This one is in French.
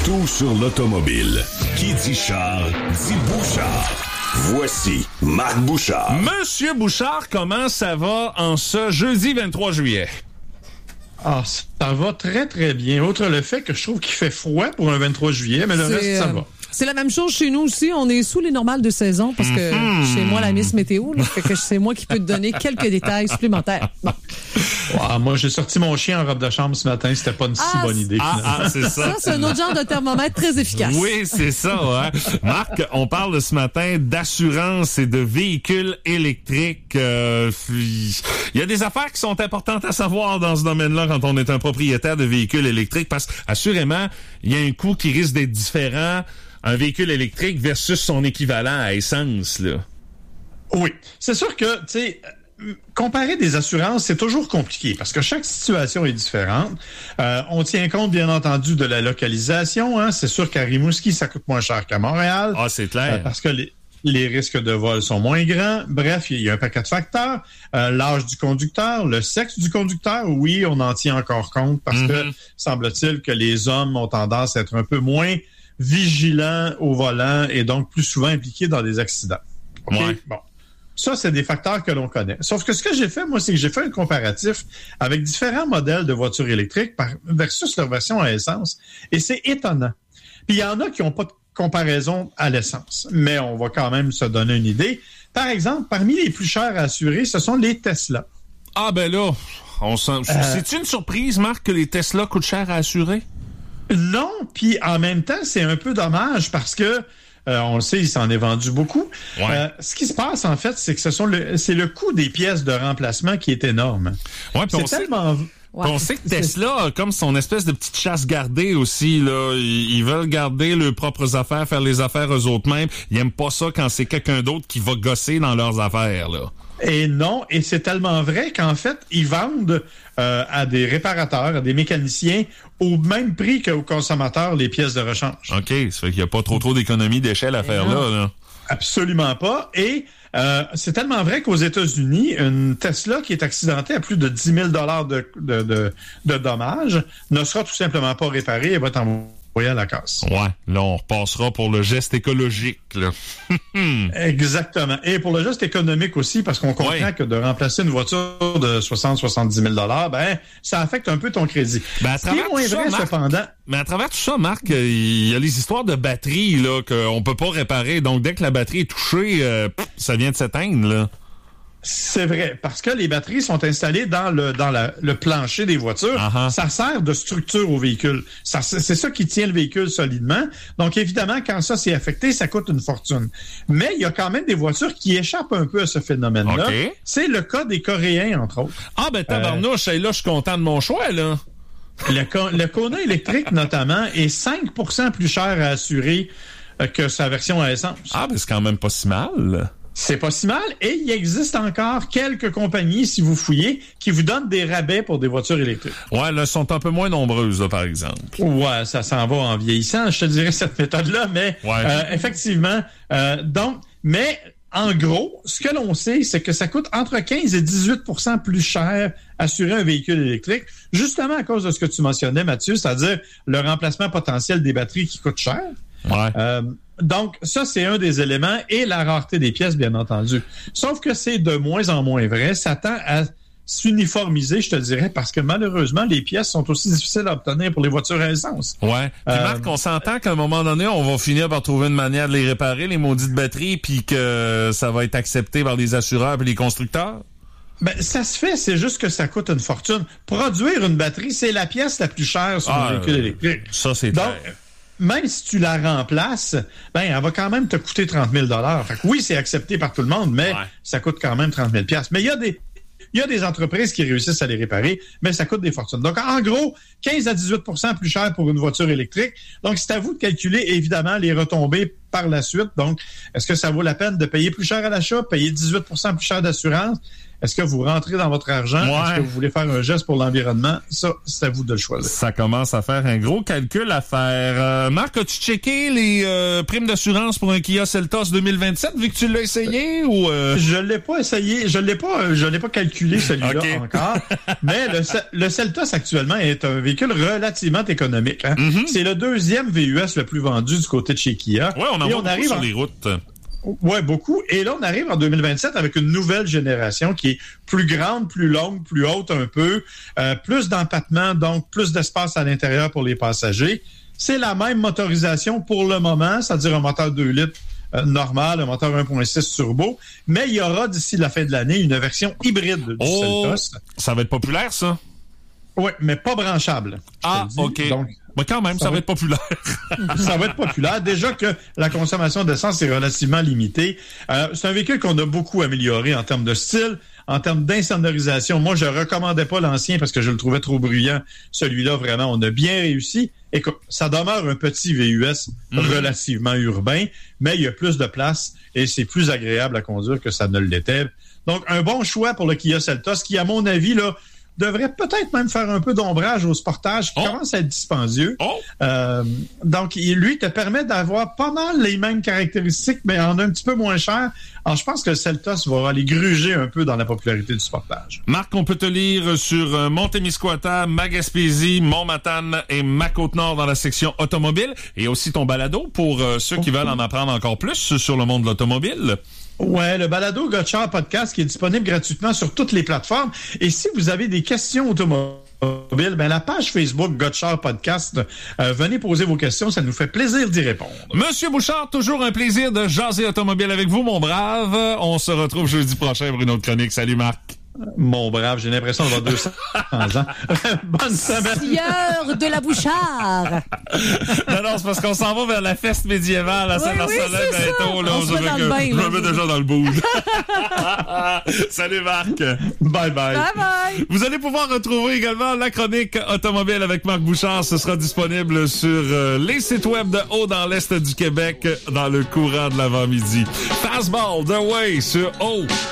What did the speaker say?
Tout sur l'automobile. Qui dit char, dit Bouchard. Voici Marc Bouchard. Monsieur Bouchard, comment ça va en ce jeudi 23 juillet? Ah, ça va très, très bien. Outre le fait que je trouve qu'il fait froid pour un 23 juillet, mais le reste, ça va. C'est la même chose chez nous aussi. On est sous les normales de saison parce que chez moi, la Miss Météo, là, fait que c'est moi qui peux te donner quelques détails supplémentaires. Bon. Wow, moi, j'ai sorti mon chien en robe de chambre ce matin. C'était pas une si bonne idée. C'est ça. Ça, c'est un autre genre de thermomètre très efficace. Oui, c'est ça. Hein? Marc, on parle ce matin d'assurance et de véhicules électriques. Il y a des affaires qui sont importantes à savoir dans ce domaine-là quand on est un propriétaire de véhicules électriques parce qu'assurément, il y a un coût qui risque d'être différent. Un véhicule électrique versus son équivalent à essence, là. Oui. C'est sûr que, tu sais, comparer des assurances, c'est toujours compliqué parce que chaque situation est différente. On tient compte, bien entendu, de la localisation. Hein. C'est sûr qu'à Rimouski, ça coûte moins cher qu'à Montréal. Ah, c'est clair. Parce que les risques de vol sont moins grands. Bref, il y a un paquet de facteurs. L'âge du conducteur, le sexe du conducteur, oui, on en tient encore compte parce que semble-t-il que les hommes ont tendance à être un peu moins vigilants au volant et donc plus souvent impliqués dans des accidents. Okay? Ouais. Bon. Ça, c'est des facteurs que l'on connaît. Sauf que ce que j'ai fait, moi, c'est que j'ai fait un comparatif avec différents modèles de voitures électriques versus leur version à essence. Et c'est étonnant. Puis il y en a qui n'ont pas de comparaison à l'essence. Mais on va quand même se donner une idée. Par exemple, parmi les plus chers à assurer, ce sont les Tesla. Ah ben là, c'est une surprise, Marc, que les Tesla coûtent cher à assurer? Non, puis en même temps, c'est un peu dommage parce que on le sait, il s'en est vendu beaucoup. Ouais. Ce qui se passe, en fait, c'est que c'est le coût des pièces de remplacement qui est énorme. Ouais, puis on sait que Tesla a comme son espèce de petite chasse gardée aussi, là. Ils veulent garder leurs propres affaires, faire les affaires eux autres mêmes. Ils aiment pas ça quand c'est quelqu'un d'autre qui va gosser dans leurs affaires, là. Et non, et c'est tellement vrai qu'en fait, ils vendent à des réparateurs, à des mécaniciens, au même prix qu'aux consommateurs les pièces de rechange. OK, ça fait qu'il n'y a pas trop d'économies d'échelle à faire là. Absolument pas. Et c'est tellement vrai qu'aux États-Unis, une Tesla qui est accidentée à plus de 10 000 de dommages ne sera tout simplement pas réparée et va être envoyée à la casse. Ouais, là, on repassera pour le geste écologique, là. Exactement. Et pour le geste économique aussi, parce qu'on comprend que de remplacer une voiture de 60-70 000 ben, ça affecte un peu ton crédit. Ben, à travers tout ça, Marc, cependant. Mais à travers tout ça, Marc, il y a les histoires de batterie, là, qu'on peut pas réparer. Donc, dès que la batterie est touchée, ça vient de s'éteindre, là. C'est vrai, parce que les batteries sont installées dans le plancher des voitures. Uh-huh. Ça sert de structure au véhicule. C'est ça qui tient le véhicule solidement. Donc, évidemment, quand ça s'est affecté, ça coûte une fortune. Mais il y a quand même des voitures qui échappent un peu à ce phénomène-là. Okay. C'est le cas des Coréens, entre autres. Ah, ben tabarnouche, là, je suis content de mon choix, là. Le Kona électrique, notamment, est 5% plus cher à assurer que sa version à essence. Ah, ben c'est quand même pas si mal. C'est pas si mal. Et il existe encore quelques compagnies, si vous fouillez, qui vous donnent des rabais pour des voitures électriques. Ouais, là, elles sont un peu moins nombreuses, là, par exemple. Ouais, ça s'en va en vieillissant, je te dirais, cette méthode-là. Mais effectivement, mais en gros, ce que l'on sait, c'est que ça coûte entre 15 et 18% plus cher assurer un véhicule électrique, justement à cause de ce que tu mentionnais, Mathieu, c'est-à-dire le remplacement potentiel des batteries qui coûte cher. Ouais. Donc, ça, c'est un des éléments et la rareté des pièces, bien entendu. Sauf que c'est de moins en moins vrai. Ça tend à s'uniformiser, je te dirais, parce que malheureusement, les pièces sont aussi difficiles à obtenir pour les voitures à essence. Ouais. Puis Marc, on s'entend qu'à un moment donné, on va finir par trouver une manière de les réparer, les maudites batteries, puis que ça va être accepté par les assureurs et les constructeurs? Ben, ça se fait, c'est juste que ça coûte une fortune. Produire une batterie, c'est la pièce la plus chère sur un véhicule électrique. Ça, c'est clair. Même si tu la remplaces, ben, elle va quand même te coûter 30 000 $. Fait que oui, c'est accepté par tout le monde, mais ça coûte quand même 30 000 $. Mais il y a des entreprises qui réussissent à les réparer, mais ça coûte des fortunes. Donc, en gros, 15 à 18% plus cher pour une voiture électrique. Donc, c'est à vous de calculer, évidemment, les retombées par la suite. Donc, est-ce que ça vaut la peine de payer plus cher à l'achat, payer 18 plus cher d'assurance? Est-ce que vous rentrez dans votre argent? Ouais. Est-ce que vous voulez faire un geste pour l'environnement? Ça, c'est à vous de le choisir. Ça commence à faire un gros calcul à faire. Marc, as-tu checké les primes d'assurance pour un Kia Seltos 2027 vu que tu l'as essayé ou Je l'ai pas essayé, je l'ai pas calculé celui-là encore. Mais le Seltos actuellement est un véhicule relativement économique. Hein? Mm-hmm. C'est le deuxième VUS le plus vendu du côté de chez Kia. Ouais, on en voit beaucoup sur les routes. Ouais, beaucoup. Et là, on arrive en 2027 avec une nouvelle génération qui est plus grande, plus longue, plus haute un peu, plus d'empattement, donc plus d'espace à l'intérieur pour les passagers. C'est la même motorisation pour le moment, c'est-à-dire un moteur 2 litres normal, un moteur 1.6 turbo, mais il y aura d'ici la fin de l'année une version hybride du Seltos. Ça va être populaire, ça? Oui, mais pas branchable. OK. Donc, mais quand même, ça va être populaire. Ça va être populaire. Déjà que la consommation d'essence est relativement limitée. C'est un véhicule qu'on a beaucoup amélioré en termes de style, en termes d'insonorisation. Moi, je recommandais pas l'ancien parce que je le trouvais trop bruyant. Celui-là, vraiment, on a bien réussi. Et ça demeure un petit VUS relativement urbain, mais il y a plus de place et c'est plus agréable à conduire que ça ne l'était. Donc, un bon choix pour le Kia Seltos qui, à mon avis, là, devrait peut-être même faire un peu d'ombrage au Sportage qui commence à être dispendieux. Donc, lui te permet d'avoir pas mal les mêmes caractéristiques, mais en un petit peu moins cher. Alors, je pense que le Seltos va aller gruger un peu dans la popularité du Sportage. Marc, on peut te lire sur Montémiscouata, Magaspésie, Montmatane et Ma-Côte-Nord dans la section automobile et aussi ton balado pour ceux qui veulent en apprendre encore plus sur le monde de l'automobile. Ouais, le balado Gotchard Podcast qui est disponible gratuitement sur toutes les plateformes. Et si vous avez des questions automobiles, la page Facebook Gotchard Podcast, venez poser vos questions, ça nous fait plaisir d'y répondre. Monsieur Bouchard, toujours un plaisir de jaser automobile avec vous, mon brave. On se retrouve jeudi prochain pour une autre chronique. Salut Marc. Mon brave, j'ai l'impression d'avoir 200 ans. Bonne semaine. Sieur de la Bouchard. Non, c'est parce qu'on s'en va vers la fête médiévale à Saint-Marcelin bientôt. Là, je me mets déjà dans le bout. Salut Marc. Bye bye. Bye bye. Vous allez pouvoir retrouver également la chronique automobile avec Marc Bouchard. Ce sera disponible sur les sites web de Haut dans l'Est du Québec dans le courant de l'avant-midi. Fastball, The Way sur Haut.